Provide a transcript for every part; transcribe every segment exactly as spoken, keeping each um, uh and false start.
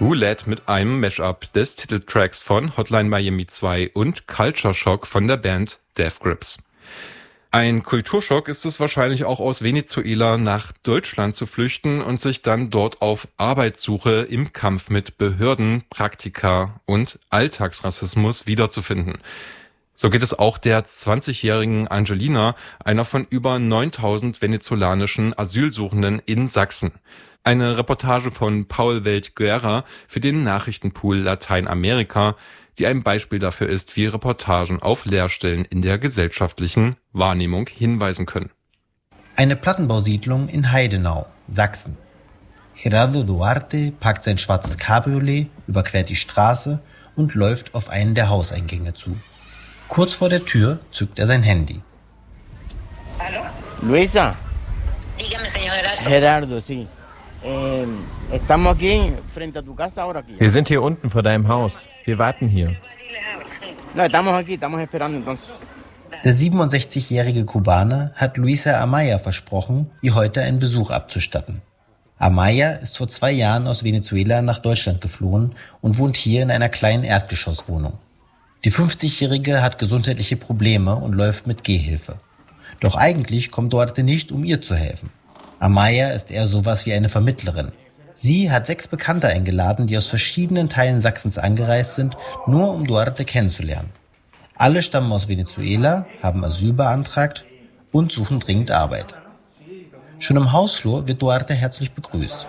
Roulette mit einem Mashup des Titeltracks von Hotline Miami zwei und Culture Shock von der Band Death Grips. Ein Kulturschock ist es wahrscheinlich auch, aus Venezuela nach Deutschland zu flüchten und sich dann dort auf Arbeitssuche im Kampf mit Behörden, Praktika und Alltagsrassismus wiederzufinden. So geht es auch der zwanzigjährigen Angelina, einer von über neuntausend venezolanischen Asylsuchenden in Sachsen. Eine Reportage von Paul Welt-Guerra für den Nachrichtenpool Lateinamerika, die ein Beispiel dafür ist, wie Reportagen auf Leerstellen in der gesellschaftlichen Wahrnehmung hinweisen können. Eine Plattenbausiedlung in Heidenau, Sachsen. Gerardo Duarte packt sein schwarzes Cabriolet, überquert die Straße und läuft auf einen der Hauseingänge zu. Kurz vor der Tür zückt er sein Handy. Hallo? Luisa. Dígame, señor Gerardo. Gerardo, sí. Eh, estamos aquí frente a tu casa ahora aquí. Wir sind hier unten vor deinem Haus. Wir warten hier. No, estamos aquí, estamos esperando entonces. Der siebenundsechzigjährige Kubaner hat Luisa Amaya versprochen, ihr heute einen Besuch abzustatten. Amaya ist vor zwei Jahren aus Venezuela nach Deutschland geflohen und wohnt hier in einer kleinen Erdgeschosswohnung. Die fünfzigjährige hat gesundheitliche Probleme und läuft mit Gehhilfe. Doch eigentlich kommt Duarte nicht, um ihr zu helfen. Amaya ist eher sowas wie eine Vermittlerin. Sie hat sechs Bekannte eingeladen, die aus verschiedenen Teilen Sachsens angereist sind, nur um Duarte kennenzulernen. Alle stammen aus Venezuela, haben Asyl beantragt und suchen dringend Arbeit. Schon im Hausflur wird Duarte herzlich begrüßt.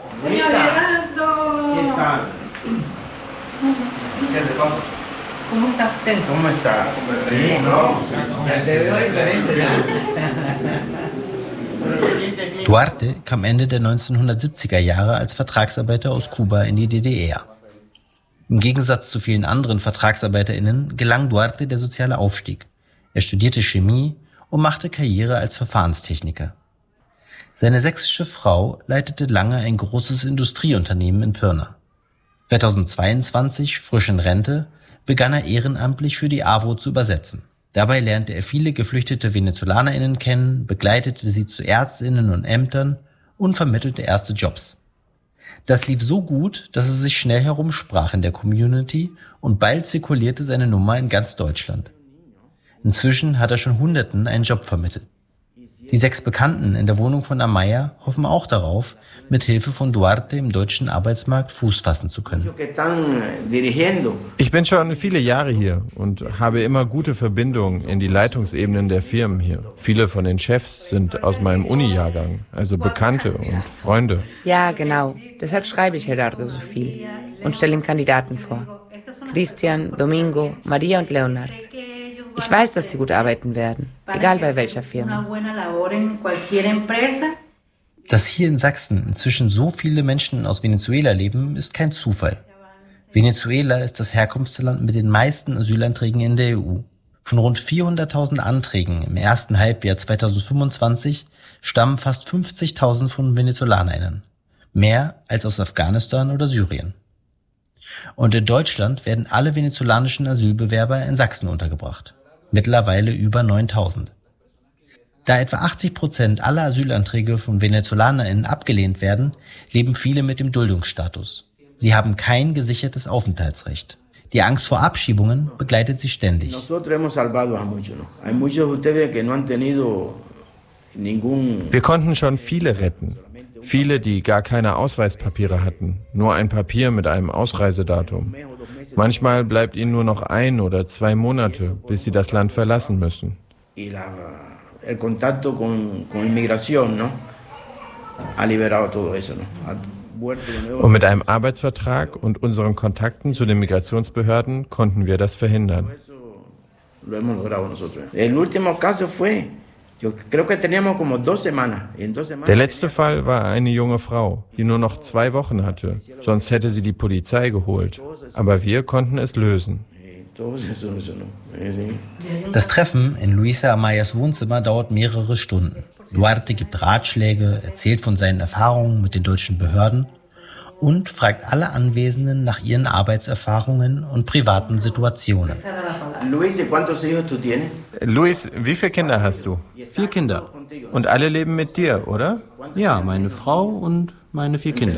Duarte kam Ende der neunzehnhundertsiebziger Jahre als Vertragsarbeiter aus Kuba in die D D R. Im Gegensatz zu vielen anderen VertragsarbeiterInnen gelang Duarte der soziale Aufstieg. Er studierte Chemie und machte Karriere als Verfahrenstechniker. Seine sächsische Frau leitete lange ein großes Industrieunternehmen in Pirna. zweitausendzweiundzwanzig, frisch in Rente, begann er ehrenamtlich für die A W O zu übersetzen. Dabei lernte er viele geflüchtete VenezolanerInnen kennen, begleitete sie zu ÄrztInnen und Ämtern und vermittelte erste Jobs. Das lief so gut, dass es sich schnell herumsprach in der Community und bald zirkulierte seine Nummer in ganz Deutschland. Inzwischen hat er schon Hunderten einen Job vermittelt. Die sechs Bekannten in der Wohnung von Amaya hoffen auch darauf, mit Hilfe von Duarte im deutschen Arbeitsmarkt Fuß fassen zu können. Ich bin schon viele Jahre hier und habe immer gute Verbindungen in die Leitungsebenen der Firmen hier. Viele von den Chefs sind aus meinem Uni-Jahrgang, also Bekannte und Freunde. Ja, genau. Deshalb schreibe ich Gerardo so viel und stelle ihm Kandidaten vor. Christian, Domingo, Maria und Leonard. Ich weiß, dass die gut arbeiten werden, egal bei welcher Firma. Dass hier in Sachsen inzwischen so viele Menschen aus Venezuela leben, ist kein Zufall. Venezuela ist das Herkunftsland mit den meisten Asylanträgen in der E U. Von rund vierhunderttausend Anträgen im ersten Halbjahr zweitausendfünfundzwanzig stammen fast fünfzigtausend von VenezolanerInnen. Mehr als aus Afghanistan oder Syrien. Und in Deutschland werden alle venezolanischen Asylbewerber in Sachsen untergebracht. Mittlerweile über neuntausend. Da etwa achtzig Prozent aller Asylanträge von VenezolanerInnen abgelehnt werden, leben viele mit dem Duldungsstatus. Sie haben kein gesichertes Aufenthaltsrecht. Die Angst vor Abschiebungen begleitet sie ständig. Wir konnten schon viele retten. Viele, die gar keine Ausweispapiere hatten, nur ein Papier mit einem Ausreisedatum. Manchmal bleibt ihnen nur noch ein oder zwei Monate, bis sie das Land verlassen müssen. Und mit einem Arbeitsvertrag und unseren Kontakten zu den Migrationsbehörden konnten wir das verhindern. Der letzte Fall war eine junge Frau, die nur noch zwei Wochen hatte. Sonst hätte sie die Polizei geholt. Aber wir konnten es lösen. Das Treffen in Luisa Amayas Wohnzimmer dauert mehrere Stunden. Duarte gibt Ratschläge, erzählt von seinen Erfahrungen mit den deutschen Behörden und fragt alle Anwesenden nach ihren Arbeitserfahrungen und privaten Situationen. Luis, wie viele Kinder hast du? Vier Kinder. Und alle leben mit dir, oder? Ja, meine Frau und meine vier Kinder.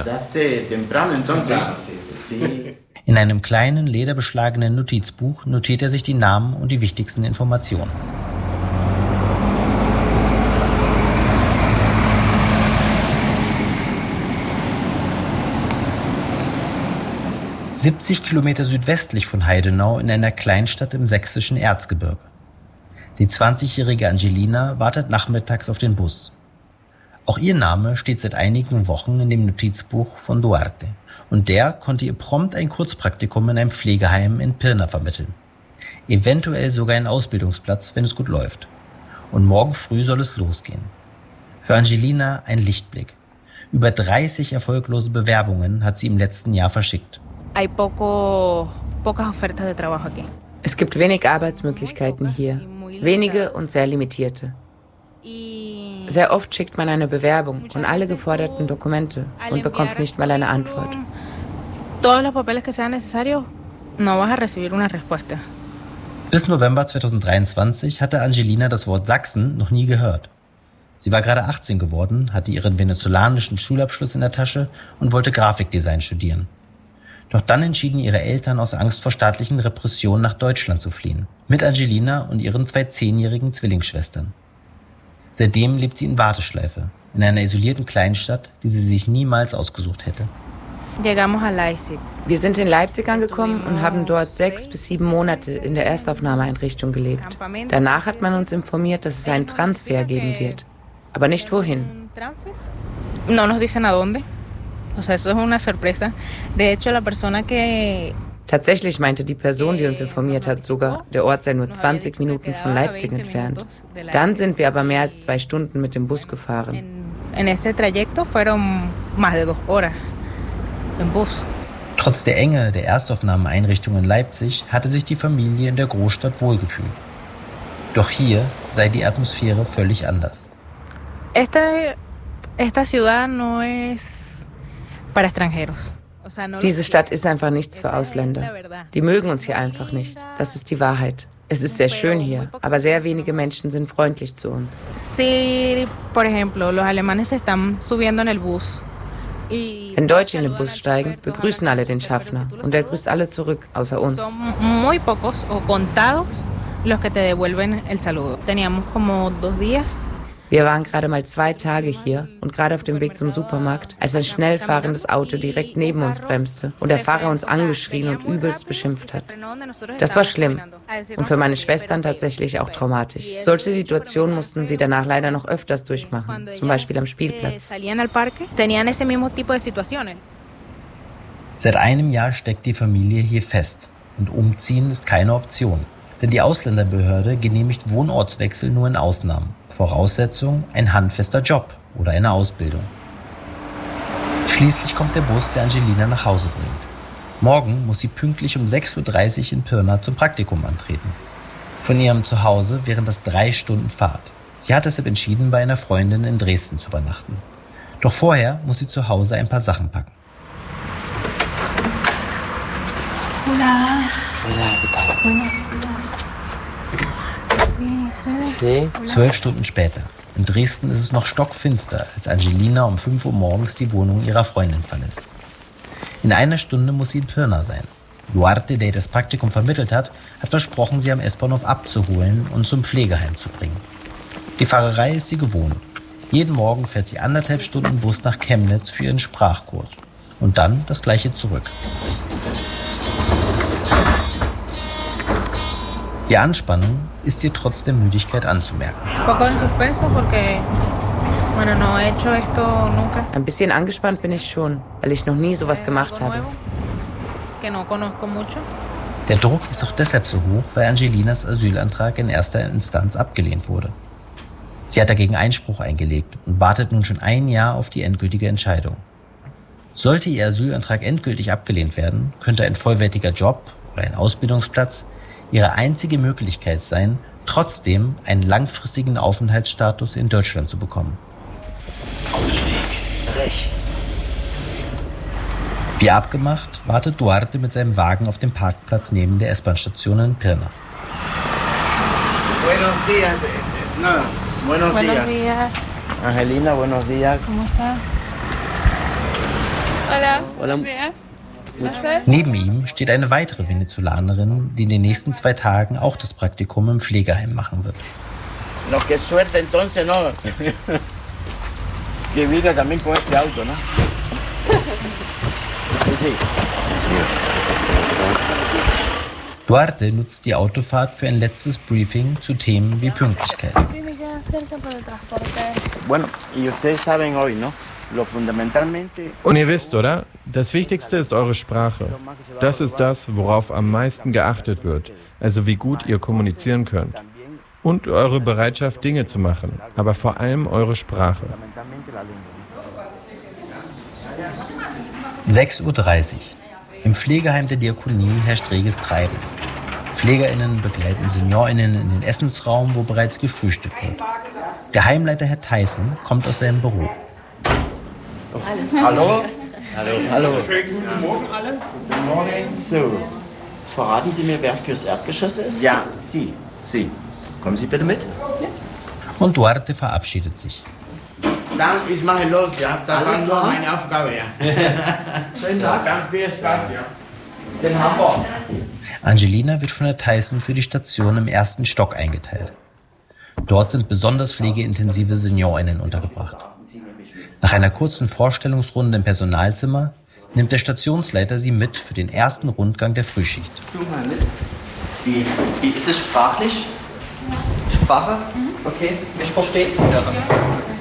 In einem kleinen, lederbeschlagenen Notizbuch notiert er sich die Namen und die wichtigsten Informationen. siebzig Kilometer südwestlich von Heidenau in einer Kleinstadt im sächsischen Erzgebirge. Die zwanzigjährige Angelina wartet nachmittags auf den Bus. Auch ihr Name steht seit einigen Wochen in dem Notizbuch von Duarte. Und der konnte ihr prompt ein Kurzpraktikum in einem Pflegeheim in Pirna vermitteln. Eventuell sogar einen Ausbildungsplatz, wenn es gut läuft. Und morgen früh soll es losgehen. Für Angelina ein Lichtblick. Über dreißig erfolglose Bewerbungen hat sie im letzten Jahr verschickt. Es gibt wenig Arbeitsmöglichkeiten hier, wenige und sehr limitierte. Sehr oft schickt man eine Bewerbung und alle geforderten Dokumente und bekommt nicht mal eine Antwort. Bis November zweitausenddreiundzwanzig hatte Angelina das Wort Sachsen noch nie gehört. Sie war gerade achtzehn geworden, hatte ihren venezolanischen Schulabschluss in der Tasche und wollte Grafikdesign studieren. Doch dann entschieden ihre Eltern aus Angst vor staatlichen Repressionen nach Deutschland zu fliehen. Mit Angelina und ihren zwei zehnjährigen Zwillingsschwestern. Seitdem lebt sie in Warteschleife, in einer isolierten Kleinstadt, die sie sich niemals ausgesucht hätte. Wir sind in Leipzig angekommen und haben dort sechs bis sieben Monate in der Erstaufnahmeeinrichtung gelebt. Danach hat man uns informiert, dass es einen Transfer geben wird. Aber nicht wohin. Tatsächlich meinte die Person, die uns informiert hat, sogar, der Ort sei nur zwanzig Minuten von Leipzig entfernt. Dann sind wir aber mehr als zwei Stunden mit dem Bus gefahren. Trotz der Enge der Erstaufnahmeeinrichtung in Leipzig hatte sich die Familie in der Großstadt wohlgefühlt. Doch hier sei die Atmosphäre völlig anders. Esta, esta ciudad no es para extranjeros. Diese Stadt ist einfach nichts für Ausländer. Die mögen uns hier einfach nicht. Das ist die Wahrheit. Es ist sehr schön hier, aber sehr wenige Menschen sind freundlich zu uns. Si, por ejemplo, los alemanes están subiendo en el bus. Wenn Deutsche in den Bus steigen, begrüßen alle den Schaffner und er grüßt alle zurück, außer uns. Muy pocos o contados los que te devuelven el saludo. Teníamos como dos días. Wir waren gerade mal zwei Tage hier und gerade auf dem Weg zum Supermarkt, als ein schnell fahrendes Auto direkt neben uns bremste und der Fahrer uns angeschrien und übelst beschimpft hat. Das war schlimm und für meine Schwestern tatsächlich auch traumatisch. Solche Situationen mussten sie danach leider noch öfters durchmachen, zum Beispiel am Spielplatz. Seit einem Jahr steckt die Familie hier fest und umziehen ist keine Option. Denn die Ausländerbehörde genehmigt Wohnortswechsel nur in Ausnahmen. Voraussetzung ein handfester Job oder eine Ausbildung. Schließlich kommt der Bus, der Angelina nach Hause bringt. Morgen muss sie pünktlich um sechs Uhr dreißig in Pirna zum Praktikum antreten. Von ihrem Zuhause wären das drei Stunden Fahrt. Sie hat deshalb entschieden, bei einer Freundin in Dresden zu übernachten. Doch vorher muss sie zu Hause ein paar Sachen packen. Hola. Zwölf Stunden später. In Dresden ist es noch stockfinster, als Angelina um fünf Uhr morgens die Wohnung ihrer Freundin verlässt. In einer Stunde muss sie in Pirna sein. Duarte, der ihr das Praktikum vermittelt hat, hat versprochen, sie am S-Bahnhof abzuholen und zum Pflegeheim zu bringen. Die Fahrerei ist sie gewohnt. Jeden Morgen fährt sie anderthalb Stunden Bus nach Chemnitz für ihren Sprachkurs. Und dann das gleiche zurück. Die Anspannung ist ihr trotz der Müdigkeit anzumerken. Ein bisschen angespannt bin ich schon, weil ich noch nie sowas gemacht habe. Der Druck ist auch deshalb so hoch, weil Angelinas Asylantrag in erster Instanz abgelehnt wurde. Sie hat dagegen Einspruch eingelegt und wartet nun schon ein Jahr auf die endgültige Entscheidung. Sollte ihr Asylantrag endgültig abgelehnt werden, könnte ein vollwertiger Job oder ein Ausbildungsplatz ihre einzige Möglichkeit sein, trotzdem einen langfristigen Aufenthaltsstatus in Deutschland zu bekommen. Ausstieg rechts. Wie abgemacht, wartet Duarte mit seinem Wagen auf dem Parkplatz neben der S-Bahn-Station in Pirna. Buenos días. No, buenos, Buenos días. días. Angelina, buenos días. ¿Cómo está? Hola. Neben ihm steht eine weitere Venezolanerin, die in den nächsten zwei Tagen auch das Praktikum im Pflegeheim machen wird. No, qué suerte entonces, no. Que vive también con este auto, ¿no? Sí. Duarte nutzt die Autofahrt für ein letztes Briefing zu Themen wie Pünktlichkeit. Bueno, y ustedes saben hoy, ¿no? Lo fundamentalmente. Und ihr wisst, oder? Das Wichtigste ist eure Sprache. Das ist das, worauf am meisten geachtet wird. Also wie gut ihr kommunizieren könnt. Und eure Bereitschaft, Dinge zu machen. Aber vor allem eure Sprache. sechs Uhr dreißig. Im Pflegeheim der Diakonie herrscht reges Treiben. PflegerInnen begleiten SeniorInnen in den Essensraum, wo bereits gefrühstückt wird. Der Heimleiter Herr Tyson kommt aus seinem Büro. Hallo. Hallo, hallo. Schönen guten Morgen alle. Guten Morgen. So, jetzt verraten Sie mir, wer fürs Erdgeschoss ist? Ja, Sie. Sie. Kommen Sie bitte mit. Und Duarte verabschiedet sich. Dann, ich mache los, ja. Das Alles war nur klar? meine Aufgabe, ja. Schönen Tag. Dann viel Spaß, ja. Den haben wir. Angelina wird von Herr Tyson für die Station im ersten Stock eingeteilt. Dort sind besonders pflegeintensive SeniorInnen untergebracht. Nach einer kurzen Vorstellungsrunde im Personalzimmer nimmt der Stationsleiter sie mit für den ersten Rundgang der Frühschicht. Du mal mit. Wie, wie ist es sprachlich? Sprache? Okay, mich versteht? Ja.